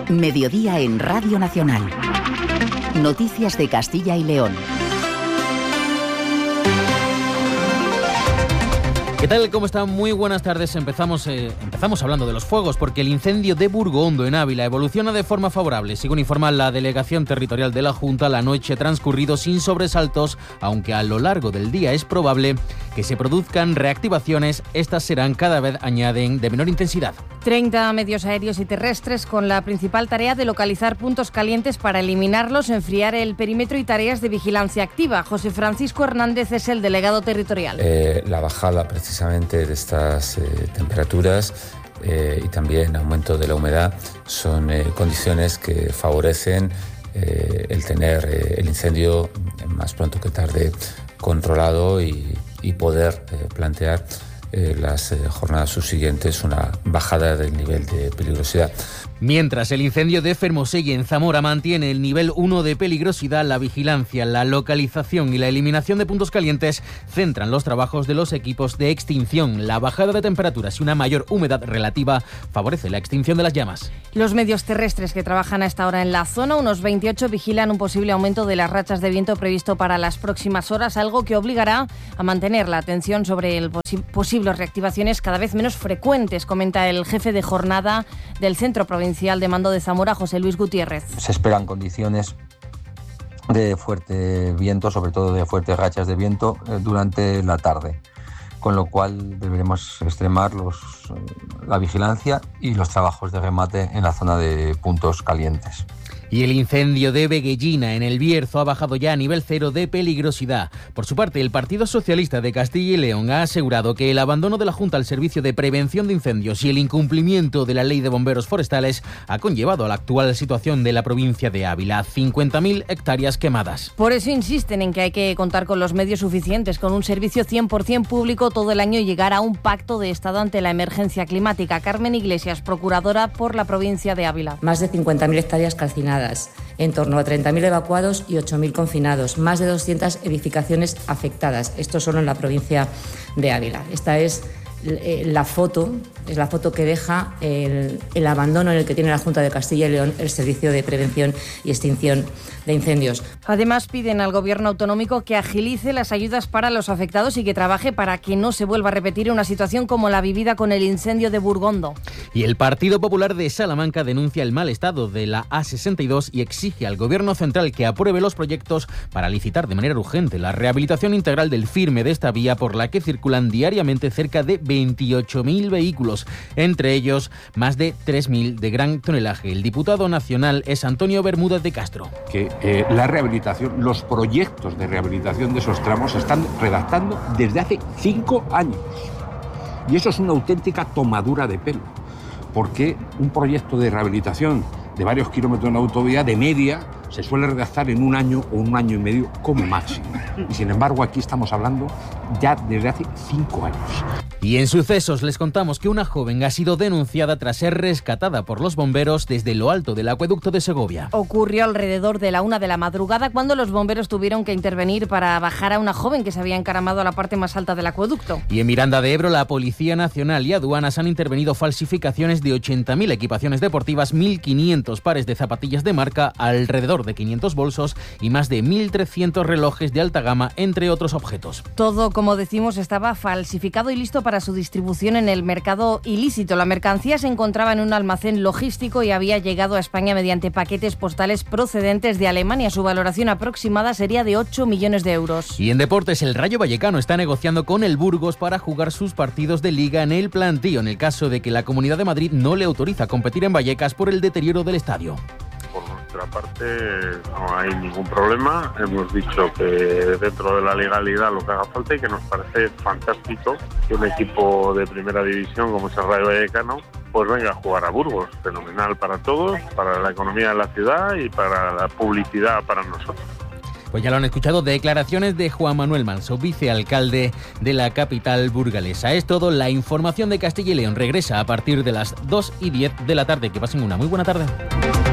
Mediodía en Radio Nacional. Noticias de Castilla y León. ¿Qué tal? ¿Cómo están? Muy buenas tardes. Empezamos hablando de los fuegos porque el incendio de Burgondo en Ávila evoluciona de forma favorable. Según informa la Delegación Territorial de la Junta, la noche ha transcurrido sin sobresaltos, aunque a lo largo del día es probable que se produzcan reactivaciones. Estas serán cada vez, añaden, de menor intensidad. 30 medios aéreos y terrestres con la principal tarea de localizar puntos calientes para eliminarlos, enfriar el perímetro y tareas de vigilancia activa. José Francisco Hernández es el delegado territorial. La bajada precisamente de estas temperaturas y también aumento de la humedad son condiciones que favorecen el tener el incendio más pronto que tarde controlado y poder plantear las jornadas subsiguientes una bajada del nivel de peligrosidad. Mientras el incendio de Fermoselle en Zamora mantiene el nivel 1 de peligrosidad, la vigilancia, la localización y la eliminación de puntos calientes centran los trabajos de los equipos de extinción. La bajada de temperaturas y una mayor humedad relativa favorece la extinción de las llamas. Los medios terrestres que trabajan a esta hora en la zona, unos 28, vigilan un posible aumento de las rachas de viento previsto para las próximas horas, algo que obligará a mantener la atención sobre posibles reactivaciones cada vez menos frecuentes, comenta el jefe de jornada del Centro Provincial de Mando de Zamora, José Luis Gutiérrez. Se esperan condiciones de fuerte viento, sobre todo de fuertes rachas de viento durante la tarde, con lo cual deberemos extremar la vigilancia y los trabajos de remate en la zona de puntos calientes. Y el incendio de Veguellina en el Bierzo ha bajado ya a nivel 0 de peligrosidad. Por su parte, el Partido Socialista de Castilla y León ha asegurado que el abandono de la Junta al servicio de prevención de incendios y el incumplimiento de la ley de bomberos forestales ha conllevado a la actual situación de la provincia de Ávila, 50.000 hectáreas quemadas. Por eso insisten en que hay que contar con los medios suficientes, con un servicio 100% público todo el año y llegar a un pacto de Estado ante la emergencia climática. Carmen Iglesias, procuradora por la provincia de Ávila. Más de 50.000 hectáreas calcinadas, en torno a 30.000 evacuados y 8.000 confinados, más de 200 edificaciones afectadas. Esto solo en la provincia de Ávila. Esta es la foto que deja el abandono en el que tiene la Junta de Castilla y León el servicio de prevención y extinción de incendios. Además, piden al Gobierno autonómico que agilice las ayudas para los afectados y que trabaje para que no se vuelva a repetir una situación como la vivida con el incendio de Burgondo. Y el Partido Popular de Salamanca denuncia el mal estado de la A62 y exige al Gobierno central que apruebe los proyectos para licitar de manera urgente la rehabilitación integral del firme de esta vía por la que circulan diariamente cerca de 28.000 vehículos, entre ellos más de 3.000 de gran tonelaje. El diputado nacional es Antonio Bermúdez de Castro. Que la rehabilitación, los proyectos de rehabilitación de esos tramos se están redactando desde hace 5 años. Y eso es una auténtica tomadura de pelo, porque un proyecto de rehabilitación de varios kilómetros de autovía de media se suele redactar en 1 año o 1 año y medio como máximo. Y sin embargo aquí estamos hablando ya desde hace 5 años. Y en sucesos les contamos que una joven ha sido denunciada tras ser rescatada por los bomberos desde lo alto del acueducto de Segovia. Ocurrió alrededor de la 1 de la madrugada cuando los bomberos tuvieron que intervenir para bajar a una joven que se había encaramado a la parte más alta del acueducto. Y en Miranda de Ebro, la Policía Nacional y Aduanas han intervenido falsificaciones de 80.000 equipaciones deportivas, 1.500 pares de zapatillas de marca, alrededor de 500 bolsos y más de 1.300 relojes de alta gama, entre otros objetos. Todo, como decimos, estaba falsificado y listo para su distribución en el mercado ilícito. La mercancía se encontraba en un almacén logístico y había llegado a España mediante paquetes postales procedentes de Alemania. Su valoración aproximada sería de 8 millones de euros. Y en deportes, el Rayo Vallecano está negociando con el Burgos para jugar sus partidos de Liga en el Plantío, en el caso de que la Comunidad de Madrid no le autoriza a competir en Vallecas por el deterioro del estadio. Por nuestra parte no hay ningún problema, hemos dicho que dentro de la legalidad lo que haga falta y que nos parece fantástico que un equipo de primera división como es el Rayo Vallecano pues venga a jugar a Burgos, fenomenal para todos, para la economía de la ciudad y para la publicidad para nosotros. Pues ya lo han escuchado, declaraciones de Juan Manuel Manso, vicealcalde de la capital burgalesa. Es todo, la información de Castilla y León regresa a partir de las 2:10 de la tarde. Que pasen una muy buena tarde.